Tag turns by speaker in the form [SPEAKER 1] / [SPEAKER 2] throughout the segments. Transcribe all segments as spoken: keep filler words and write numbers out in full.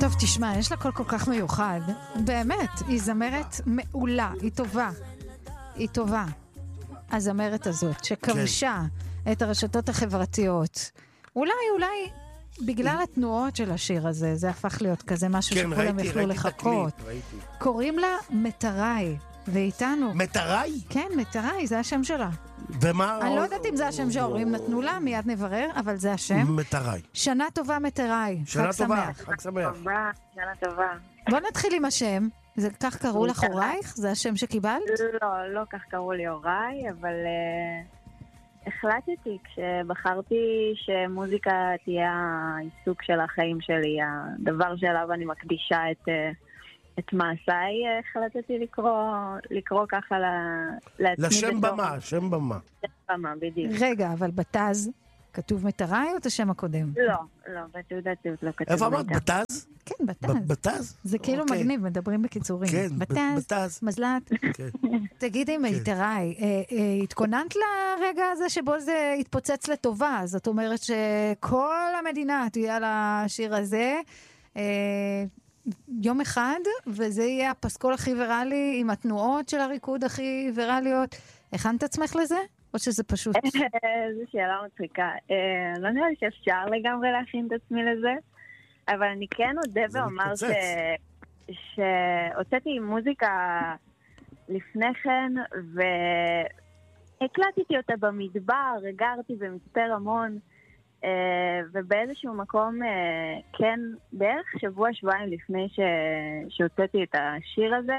[SPEAKER 1] טוב, תשמע, יש לה קול כל כך מיוחד. באמת, היא זמרת מעולה, היא טובה. היא טובה. הזמרת הזאת, שכבשה כן. את הרשתות החברתיות. אולי, אולי, בגלל התנועות של השיר הזה, זה הפך להיות כזה משהו כן, שכולם
[SPEAKER 2] ראיתי,
[SPEAKER 1] יכלו
[SPEAKER 2] ראיתי
[SPEAKER 1] לחכות.
[SPEAKER 2] ראיתי.
[SPEAKER 1] קוראים לה מטראי, ואיתנו...
[SPEAKER 2] מטראי?
[SPEAKER 1] כן, מטראי, זה השם שלה.
[SPEAKER 2] ומה...
[SPEAKER 1] אני לא יודעת אם זה השם שההורים נתנו לה, מיד נברר, אבל זה השם.
[SPEAKER 2] מטראי.
[SPEAKER 1] שנה טובה מטראי.
[SPEAKER 2] שנה טובה, חג שמח.
[SPEAKER 3] שנה טובה.
[SPEAKER 1] בוא נתחיל עם השם. זה כך קראו לך הורייך? זה השם שקיבלת?
[SPEAKER 3] לא, לא כך קראו לי הוריי, אבל uh, החלטתי כשבחרתי שמוזיקה תהיה העיסוק של החיים שלי, הדבר שאליו אני מקדישה את, uh, את מעשיי, החלטתי לקרוא, לקרוא ככה לעצמי.
[SPEAKER 2] לשם במה, שם במה.
[SPEAKER 3] לשם במה, בדיוק.
[SPEAKER 1] רגע, אבל בתז כתוב מטראי או את השם הקודם?
[SPEAKER 3] לא, לא, בתעודת זהות לא כתוב.
[SPEAKER 2] איפה אמרת? בתז?
[SPEAKER 1] כן, בתז.
[SPEAKER 2] בתז?
[SPEAKER 1] זה כאילו מגניב, מדברים בקיצורים.
[SPEAKER 2] כן,
[SPEAKER 1] בתז, מזלת. תגידי, מטראי, התכוננת לרגע הזה שבו זה התפוצץ לטובה, זאת אומרת שכל המדינה תהיה על השיר הזה יום אחד, וזה יהיה הפסקול הכי ויראלי עם התנועות של הריקוד הכי ויראליות. הכנת עצמך לזה? או שזה פשוט...
[SPEAKER 3] זו שאלה מצחיקה. לא נראה לי שאפשר לגמרי להכין את עצמי לזה, אבל אני כן אודה ואומר שהוצאתי מוזיקה לפני כן, והקלטתי אותה במדבר, גרתי במצפה רמון, ובאיזשהו מקום, כן, בערך שבוע שבועיים לפני שהוצאתי את השיר הזה,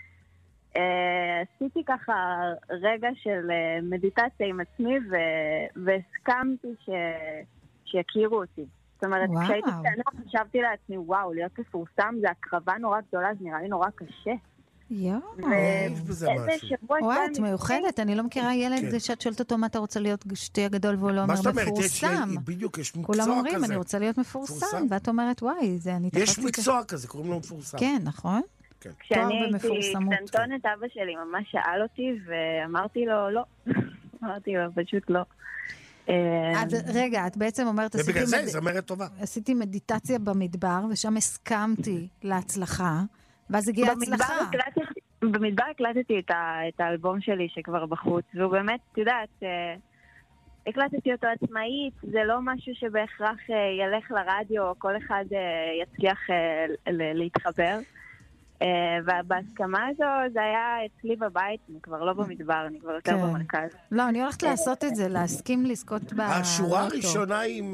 [SPEAKER 3] עשיתי ככה רגע של מדיטציה עם עצמי והסכמתי שיכירו אותי. זאת אומרת, כשהייתי קטנה חשבתי לעצמי, וואו, להיות מפורסם זה הקרבה נורא גדולה, זה נראה לי נורא קשה.
[SPEAKER 1] יואו.
[SPEAKER 2] יש בזה משהו.
[SPEAKER 1] וואי, את מיוחדת, אני לא מכירה ילד שאת שואלת אותו מה אתה רוצה להיות שתהיה גדול והוא לא אומר מפורסם.
[SPEAKER 2] בדיוק, יש מקצוע כזה.
[SPEAKER 1] כולם אומרים, אני רוצה להיות מפורסם, ואת אומרת, וואי, זה אני תחת...
[SPEAKER 2] יש מקצוע כזה, קוראים לו מפורסם.
[SPEAKER 1] כן, נכון?
[SPEAKER 3] כשאני הייתי קטנטונת, אבא שלי ממש שאל אותי ואמרתי לו לא. אמרתי לו, פשוט לא.
[SPEAKER 1] אז רגע, את בעצם אומרת,
[SPEAKER 2] ובגלל זה היא זמרת טובה.
[SPEAKER 1] עשיתי מדיטציה במדבר, ושם הסכמתי להצלחה, ואז הגיעה הצלחה.
[SPEAKER 3] במדבר הקלטתי את האלבום שלי שכבר בחוץ, והוא באמת, את יודעת, הקלטתי אותו עצמאית, זה לא משהו שבהכרח ילך לרדיו, או כל אחד יצליח להתחבר. ובהסכמה הזו זה היה אצלי בבית, אני כבר לא במדבר, אני כבר יותר במרכז.
[SPEAKER 1] לא, אני הולכת לעשות את זה, להסכים לזכות באוטו.
[SPEAKER 2] השורה הראשונה עם...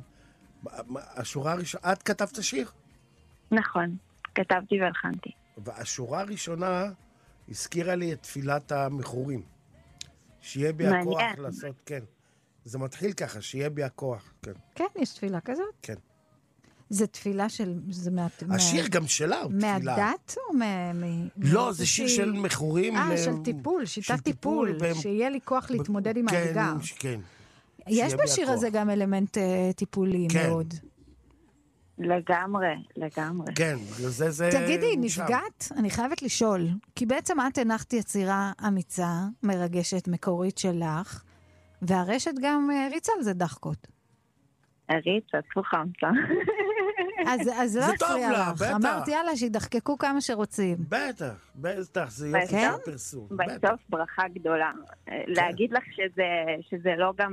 [SPEAKER 2] השורה הראשונה... את כתבת שיר?
[SPEAKER 3] נכון, כתבתי והלחנתי.
[SPEAKER 2] והשורה הראשונה הזכירה לי את תפילת המכורים. שיהיה בי הכוח לעשות, כן. זה מתחיל ככה, שיהיה בי הכוח, כן.
[SPEAKER 1] כן, יש תפילה כזאת?
[SPEAKER 2] כן.
[SPEAKER 1] זה תפילה של...
[SPEAKER 2] השיר גם שלה הוא תפילה.
[SPEAKER 1] מהדת או מ...
[SPEAKER 2] לא, זה שיר של מכורים.
[SPEAKER 1] אה, של טיפול, שיטת טיפול, שיהיה לי כוח להתמודד עם האתגר.
[SPEAKER 2] כן,
[SPEAKER 1] יש בשיר הזה גם אלמנט טיפולי מאוד.
[SPEAKER 3] לגמרי, לגמרי.
[SPEAKER 2] כן, זה זה...
[SPEAKER 1] תגידי, נפגעת? אני חייבת לשאול, כי בעצם את הנחת יצירה אמיצה, מרגשת, מקורית שלך, והרשת גם ריצה על זה דחקות.
[SPEAKER 3] הריצה, צוחה אמצע.
[SPEAKER 1] אז לא הפריע לך. אמרתי, יאללה, שידחקקו כמה שרוצים.
[SPEAKER 2] בטח, בטח, זה יותר פרסום.
[SPEAKER 3] בסוף ברכה גדולה. להגיד לך שזה לא גם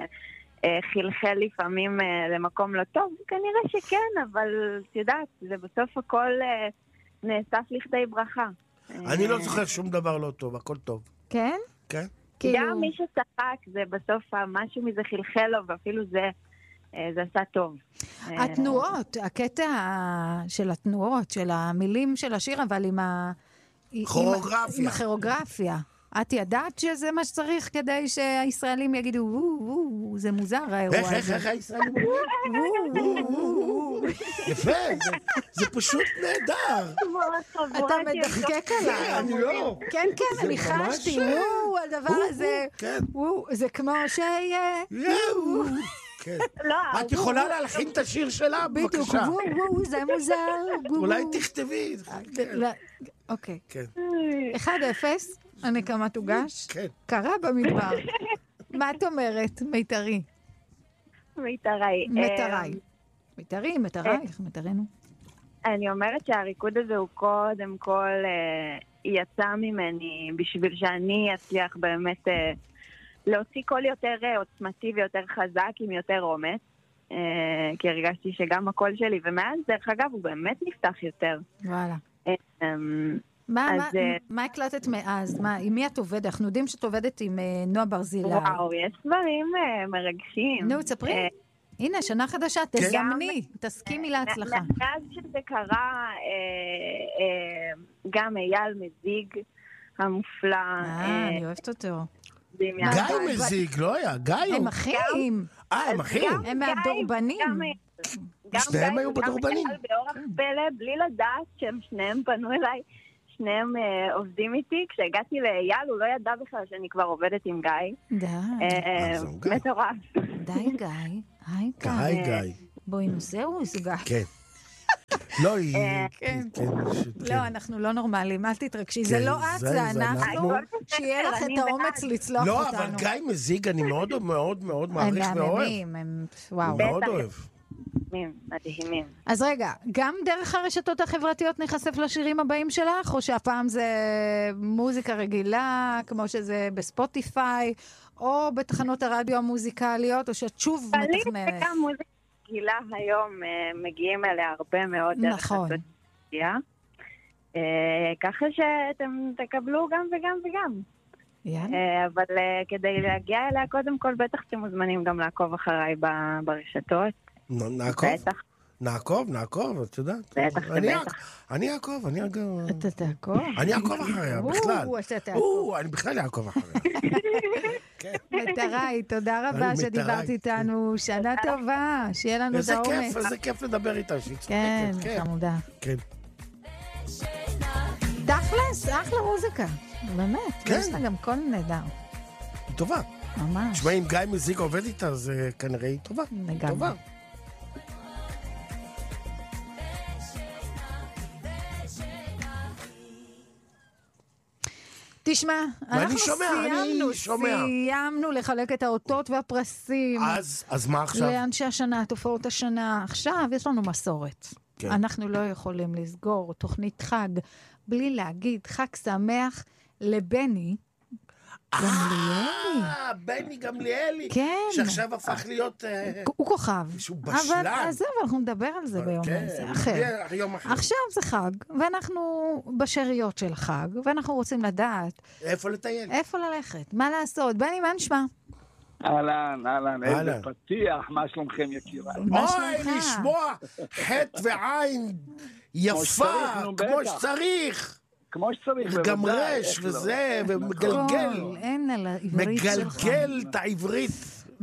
[SPEAKER 3] חלחל לפעמים למקום לא טוב, כנראה שכן, אבל את יודעת, זה בסוף הכל נאסף לכדי ברכה.
[SPEAKER 2] אני לא זוכר שום דבר לא טוב, הכל טוב.
[SPEAKER 1] כן?
[SPEAKER 2] כן.
[SPEAKER 3] גם מי שצחק, זה בסוף משהו מזה חלחל לו, ואפילו זה... זה עשה טוב.
[SPEAKER 1] התנועות, הקטע של התנועות, של המילים של השיר, אבל עם ה...
[SPEAKER 2] כוריאוגרפיה.
[SPEAKER 1] עם הכוריאוגרפיה. את ידעת שזה מה שצריך כדי שהישראלים יגידו, וואו, וואו, זה מוזר האירוע הזה.
[SPEAKER 2] איך, איך, איך הישראלים? וואו, וואו, וואו. יפה, זה פשוט נהדר.
[SPEAKER 1] אתה מדחקק עליי.
[SPEAKER 2] אני לא.
[SPEAKER 1] כן, כן, אני חשתי, וואו, הדבר הזה. וואו, זה כמו שיהיה.
[SPEAKER 2] וואו. את יכולה להלחין את השיר שלה, בבקשה.
[SPEAKER 1] בדיוק, וואו, וואו, זה מוזר.
[SPEAKER 2] אולי תכתבי.
[SPEAKER 1] אוקיי. אחד אפס, הנקמה תוגש. קרה במדבר. מה את אומרת, מיתרי?
[SPEAKER 3] מיתרי.
[SPEAKER 1] מיתרי. מיתרי, מיתרייך, מיתרנו.
[SPEAKER 3] אני אומרת שהריקוד הזה הוא קודם כל אה, יצא ממני בשביל שאני אצליח באמת אה, להוציא קול יותר אה, עוצמתי ויותר חזק עם יותר אומץ. אה, כי הרגשתי שגם הקול שלי, ומאז דרך אגב הוא באמת נפתח יותר.
[SPEAKER 1] וואלה.
[SPEAKER 3] אה, אה,
[SPEAKER 1] מה,
[SPEAKER 3] אז,
[SPEAKER 1] מה,
[SPEAKER 3] אה,
[SPEAKER 1] מה הקלטת מאז? מה, עם מי את עובדת? אנחנו יודעים שאת עובדת עם אה, נועה ברזילי.
[SPEAKER 3] וואו, יש דברים אה, מרגשים.
[SPEAKER 1] נו, תספרי.
[SPEAKER 3] אה,
[SPEAKER 1] הנה, שנה חדשה, תזמני, תסכימי להצלחה.
[SPEAKER 3] מאז שזה קרה, גם אייל מזיג המופלא.
[SPEAKER 1] אה, אני אוהבת אותו.
[SPEAKER 2] גיא מזיג, לא היה, גיא.
[SPEAKER 1] הם אחים.
[SPEAKER 2] אה, הם אחים.
[SPEAKER 1] הם מהדורבנים.
[SPEAKER 2] שניהם היו בדורבנים.
[SPEAKER 3] גם אייל באורח פלא, בלי לדעת שהם שניהם פנו אליי. שניהם uh, עובדים איתי. כשהגעתי לאייל, הוא לא ידע בכלל שאני כבר עובדת עם גיא.
[SPEAKER 1] די.
[SPEAKER 3] Uh, מטורף.
[SPEAKER 1] די, גיא. היי, גיא.
[SPEAKER 2] גיא, גיא.
[SPEAKER 1] בואי נוסעו, סוגה.
[SPEAKER 2] כן. לא, היא...
[SPEAKER 1] כן.
[SPEAKER 2] כן,
[SPEAKER 1] לא, אנחנו לא נורמלים, אל תתרגשי. זה לא את, זה אנחנו. שיהיה לך את האומץ לצלוח אותנו.
[SPEAKER 2] לא, אבל גיא מזיג, אני מאוד מאוד מאוד מעריך ואוהב.
[SPEAKER 1] הם מהממים, הם... וואו.
[SPEAKER 2] מאוד אוהב.
[SPEAKER 3] מדהימים.
[SPEAKER 1] אז רגע, גם דרך הרשתות החברתיות נחשף לשירים הבאים שלך, או שהפעם זה מוזיקה רגילה, כמו שזה בספוטיפיי, או בתחנות הרדיו המוזיקליות, או שאת שוב מתכננת?
[SPEAKER 3] אבל גם מוזיקה רגילה היום מגיעים אליה הרבה מאוד דרך
[SPEAKER 1] נכון.
[SPEAKER 3] הרשתות. ככה שאתם תקבלו גם וגם וגם.
[SPEAKER 1] יאללה.
[SPEAKER 3] אבל כדי להגיע אליה, קודם כל בטח אתם מוזמנים גם לעקוב אחריי ברשתות.
[SPEAKER 2] נעקוב, נעקוב, נעקוב, את יודעת.
[SPEAKER 3] בטח, בטח.
[SPEAKER 2] אני אעקוב, אני אעקוב.
[SPEAKER 1] אתה תעקוב?
[SPEAKER 2] אני אעקוב אחריה, בכלל.
[SPEAKER 1] אתה תעקוב.
[SPEAKER 2] אני בכלל אעקוב אחריה.
[SPEAKER 1] מטרי, תודה רבה שדיברת איתנו. שנה טובה, שיהיה לנו את האומץ.
[SPEAKER 2] איזה כיף, איזה כיף לדבר איתה.
[SPEAKER 1] כן, חמודה.
[SPEAKER 2] כן.
[SPEAKER 1] תכלס, אחלה מוזיקה. באמת, יש לה גם קול נהדר.
[SPEAKER 2] היא טובה.
[SPEAKER 1] ממש.
[SPEAKER 2] תשמע, אם גיא מזיג עובד איתה, זה כנראה היא טובה.
[SPEAKER 1] לגמרי. תשמע, אנחנו סיימנו, סיימנו לחלק את האותות והפרסים.
[SPEAKER 2] אז, אז מה עכשיו?
[SPEAKER 1] לאנשי השנה, תופעות השנה. עכשיו יש לנו מסורת. כן. אנחנו לא יכולים לסגור תוכנית חג בלי להגיד חג שמח לבני גמליאלי.
[SPEAKER 2] אה, בני גמליאלי.
[SPEAKER 1] כן.
[SPEAKER 2] שעכשיו הפך להיות...
[SPEAKER 1] הוא כוכב.
[SPEAKER 2] שהוא בשלן.
[SPEAKER 1] אבל זהו, אנחנו נדבר על זה ביום הזה. אחר. עכשיו זה חג, ואנחנו בשאריות של חג, ואנחנו רוצים לדעת...
[SPEAKER 2] איפה לטייל?
[SPEAKER 1] איפה ללכת? מה לעשות? בני, מה נשמע?
[SPEAKER 4] אהלן, אהלן, איזה פתיח, מה שלומכם יקירה?
[SPEAKER 2] אוי, לשמוע חטא ועין יפה, כמו שצריך.
[SPEAKER 4] כמו שצריך,
[SPEAKER 2] גם רש וזה, ומגלגל.
[SPEAKER 1] אין על העברית שלך.
[SPEAKER 2] מגלגל את העברית.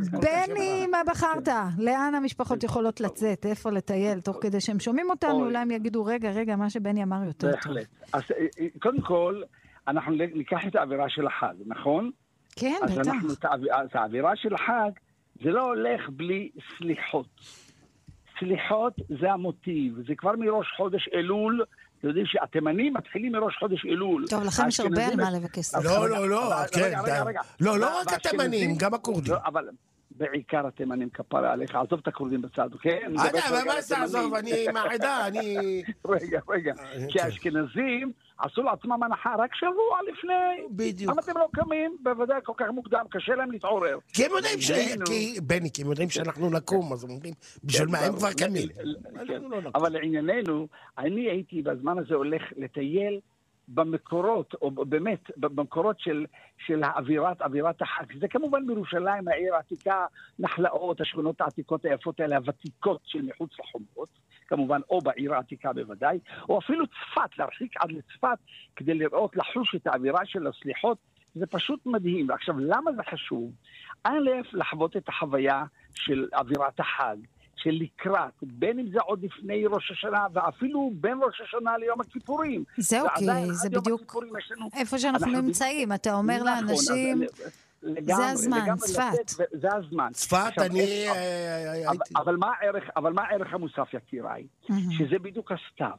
[SPEAKER 1] בני, מה בחרת? לאן המשפחות יכולות לצאת? איפה לטייל? תוך כדי שהם שומעים אותנו, אולי הם יגידו, רגע, רגע, מה שבני אמר יותר טוב.
[SPEAKER 4] בהחלט. אז קודם כל, אנחנו ניקח את האווירה של החג, נכון?
[SPEAKER 1] כן, בטח.
[SPEAKER 4] אז האווירה של החג, זה לא הולך בלי סליחות. סליחות זה המוטיב, זה כבר מראש חודש אלול, אתם יודעים שהתימנים מתחילים מראש חודש אלול.
[SPEAKER 1] טוב, לכם יש הרבה על מה לבקש.
[SPEAKER 2] לא, לא, לא, כן, לא, לא רק התימנים, גם הכורדים.
[SPEAKER 4] אבל בעיקר התימנים כפרה עליך, עזוב את הכורדים בצד, אוקיי?
[SPEAKER 2] אבל מה זה עזוב, אני מהעדה, אני...
[SPEAKER 4] רגע, רגע, כי האשכנזים עשו לעצמם הנחה רק שבוע לפני.
[SPEAKER 2] בדיוק.
[SPEAKER 4] אבל אתם לא קמים, בוודאי כל כך מוקדם, קשה להם להתעורר.
[SPEAKER 2] כי הם יודעים ש... בני, כי הם יודעים שאנחנו נקום, אז הם אומרים, בשביל מה הם כבר קמים.
[SPEAKER 4] אבל לענייננו, אני הייתי בזמן הזה הולך לטייל במקורות, או באמת, במקורות של, של האווירת, אווירת החג. זה כמובן בירושלים, העיר העתיקה, נחלאות, השכונות העתיקות היפות האלה, הוותיקות של מחוץ לחומות, כמובן, או בעיר העתיקה בוודאי, או אפילו צפת, להרחיק עד לצפת, כדי לראות, לחוש את האווירה של הסליחות, זה פשוט מדהים. עכשיו, למה זה חשוב? א', לחוות את החוויה של אווירת החג, של לקראת, בין אם זה עוד לפני ראש השנה, ואפילו בין ראש השנה ליום הכיפורים.
[SPEAKER 1] זהו, כי זה בדיוק איפה שאנחנו נמצאים. אתה אומר לאנשים, זה הזמן, צפת.
[SPEAKER 4] זה הזמן.
[SPEAKER 2] צפת, אני...
[SPEAKER 4] אבל מה הערך המוסף, יקיריי? שזה בדיוק הסתיו.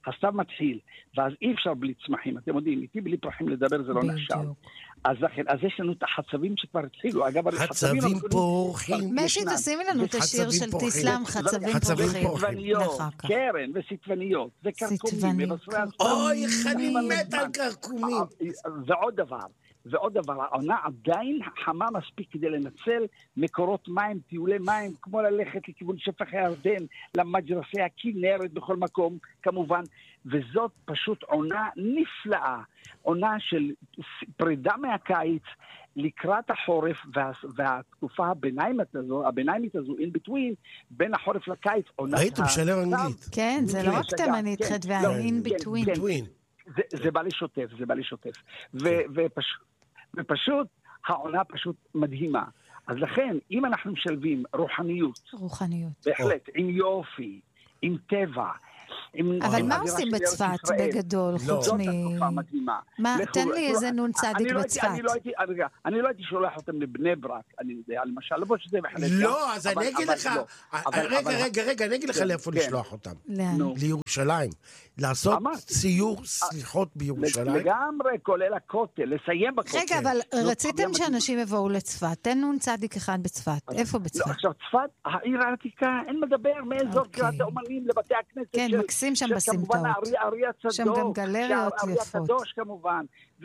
[SPEAKER 4] הסתיו מתחיל, ואז אי אפשר בלי צמחים. אתם יודעים, איתי בלי פרחים לדבר זה לא נחשב. אז לכן, אז יש לנו את החצבים שכבר התחילו. אגב,
[SPEAKER 2] חצבים פורחים.
[SPEAKER 1] משי, תשימי לנו את השיר של תיסלם, חצבים פורחים.
[SPEAKER 4] קרן וסטבניות, וקרקומים.
[SPEAKER 2] אוי, איך אני מת על קרקומים.
[SPEAKER 4] ועוד דבר, ועוד דבר, העונה עדיין חמה מספיק כדי לנצל מקורות מים, טיולי מים, כמו ללכת לכיוון שפך הירדן, למג'רפי הכינרת בכל מקום, כמובן, וזאת פשוט עונה נפלאה, עונה של פרידה מהקיץ, לקראת החורף, וה, והתקופה הביניימית הזו, הביניימית הזו, in between, בין החורף לקיץ, עונת...
[SPEAKER 2] ראית, משלם אנגלית.
[SPEAKER 1] כן, זה לא רק תימנית חד וה-in between.
[SPEAKER 4] זה בא לשותף, זה בא לשותף. ופשוט, העונה פשוט מדהימה. אז לכן, אם אנחנו משלבים רוחניות,
[SPEAKER 1] רוחניות.
[SPEAKER 4] בהחלט, עם יופי, עם טבע,
[SPEAKER 1] אבל מה עושים בצפת בגדול, חוץ מ... מה, תן לי איזה נון צדיק בצפת.
[SPEAKER 4] אני לא הייתי שולח אותם לבני ברק, אני יודע, למשל, לבוא שזה בהחלט...
[SPEAKER 2] לא, אז אני אגיד לך, רגע, רגע, רגע, אני אגיד לך לאיפה לשלוח אותם. לירושלים. לעשות ציור סליחות בירושלים.
[SPEAKER 4] לגמרי, כולל הכותל, לסיים בכותל.
[SPEAKER 1] רגע, אבל רציתם שאנשים יבואו לצפת. תן נון צדיק אחד בצפת. איפה בצפת?
[SPEAKER 4] עכשיו, צפת, העיר העתיקה, אין מדבר מאזור קריאת האומנים לבתי הכנסת.
[SPEAKER 1] כן, מקסים שם בסמטאות.
[SPEAKER 4] כמובן, ארי הצדוק.
[SPEAKER 1] שם גם גלריות יפות.
[SPEAKER 4] ארי הקדוש, כמובן.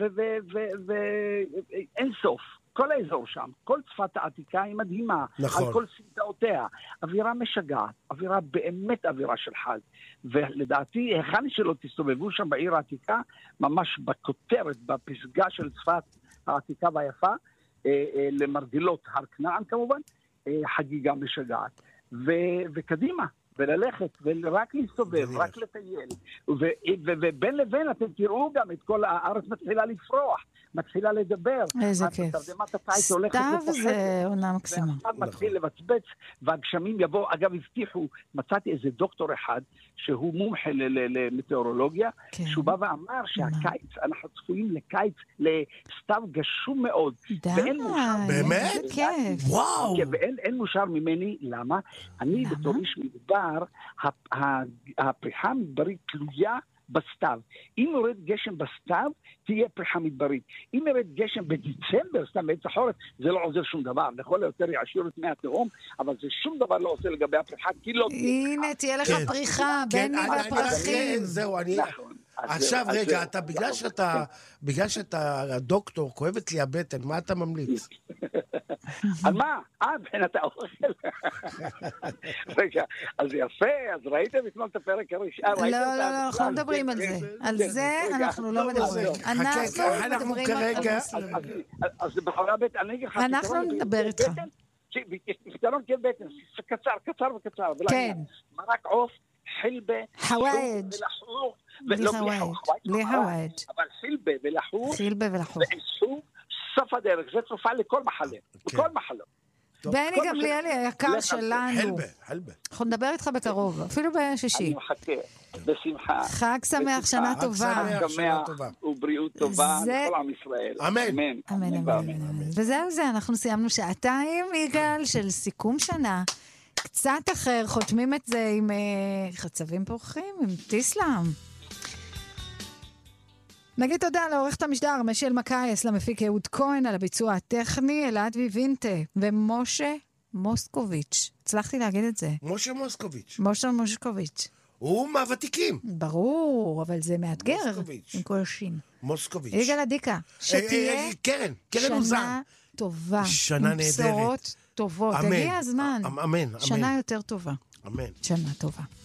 [SPEAKER 4] ואין סוף. כל האזור שם, כל צפת העתיקה היא מדהימה,
[SPEAKER 2] נכון.
[SPEAKER 4] על כל סמטאותיה. אווירה משגעת, אווירה באמת אווירה של חג. ולדעתי, היכן שלא תסתובבו שם בעיר העתיקה, ממש בכותרת, בפסגה של צפת העתיקה והיפה, אה, אה, למרגילות הר כנען כמובן, אה, חגיגה משגעת. ו- וקדימה. וללכת, ורק להסתובב, רק לטייל. ובין לבין אתם תראו גם את כל הארץ מתחילה לפרוח, מתחילה לדבר.
[SPEAKER 1] איזה כיף. סתיו זה עונה מקסימה.
[SPEAKER 4] ועכשיו מתחיל לבצבץ, והגשמים יבואו. אגב, הבטיחו, מצאתי איזה דוקטור אחד, שהוא מומחה למטאורולוגיה, שהוא בא ואמר שהקיץ, אנחנו צפויים לקיץ, לסתיו גשום מאוד.
[SPEAKER 1] די,
[SPEAKER 2] באמת?
[SPEAKER 1] כיף.
[SPEAKER 2] וואו.
[SPEAKER 4] ואין מושר ממני, למה? אני בתור איש מדבר, הפריחה המדברית תלויה בסתיו. אם יורד גשם בסתיו, תהיה פריחה מדברית. אם יורד גשם בדצמבר, סתם באמצע חורף, זה לא עוזר שום דבר. לכל היותר יעשיר את מי התהום, אבל זה שום דבר לא עושה לגבי הפריחה, כי לא...
[SPEAKER 1] הנה, תהיה לך פריחה, בין והפרחים.
[SPEAKER 2] זהו, אני... עכשיו, רגע, אתה, בגלל שאתה, בגלל שאתה הדוקטור, כואבת לי הבטן, מה אתה ממליץ?
[SPEAKER 4] על מה? אה, בין אתה אוכל. רגע, אז יפה, אז ראיתם אתמול את הפרק הראשון?
[SPEAKER 1] לא, לא, לא, אנחנו לא מדברים על זה. על זה אנחנו לא מדברים. אנחנו מדברים על...
[SPEAKER 4] אז בחרה בטן, אני אגיד לך...
[SPEAKER 1] אנחנו נדבר איתך.
[SPEAKER 4] פתרון כן בטן, קצר, קצר וקצר.
[SPEAKER 1] כן.
[SPEAKER 4] מרק עוף, חלבה,
[SPEAKER 1] חוואג'
[SPEAKER 4] ולחרוך.
[SPEAKER 1] בלי חוואג', בלי חוואג'.
[SPEAKER 4] אבל חלבה ולחרוך.
[SPEAKER 1] חלבה ולחרוך.
[SPEAKER 4] ועיסו סוף הדרך, זה תרופה לכל מחלה, בכל מחלות.
[SPEAKER 1] בני גמליאלי היקר שלנו.
[SPEAKER 2] חלבה, חלבה.
[SPEAKER 1] אנחנו נדבר איתך בקרוב, אפילו בשישי.
[SPEAKER 4] אני מחכה, בשמחה.
[SPEAKER 1] חג שמח, שנה טובה.
[SPEAKER 4] חג שמח ובריאות טובה לכל עם ישראל.
[SPEAKER 2] אמן.
[SPEAKER 1] אמן, אמן. וזהו זה, אנחנו סיימנו שעתיים, יגאל, של סיכום שנה. קצת אחר, חותמים את זה עם חצבים פורחים, עם תיסלם. נגיד תודה לעורכת המשדר משל מקייס, למפיק יהוד כהן, על הביצוע הטכני, אלעד ויבינטה, ומשה מוסקוביץ'. הצלחתי להגיד את זה.
[SPEAKER 2] משה מוסקוביץ'.
[SPEAKER 1] משה מוסקוביץ'.
[SPEAKER 2] הוא מהוותיקים.
[SPEAKER 1] ברור, אבל זה מאתגר.
[SPEAKER 2] מוסקוביץ'.
[SPEAKER 1] עם כל שין.
[SPEAKER 2] מוסקוביץ'.
[SPEAKER 1] יגאל עדיקה, שתהיה
[SPEAKER 2] קרן, קרן אוזן.
[SPEAKER 1] שנה טובה.
[SPEAKER 2] שנה נהדרת.
[SPEAKER 1] בשורות טובות.
[SPEAKER 2] אמן.
[SPEAKER 1] הגיע הזמן.
[SPEAKER 2] אמן, אמן.
[SPEAKER 1] שנה יותר טובה.
[SPEAKER 2] אמן.
[SPEAKER 1] שנה טובה.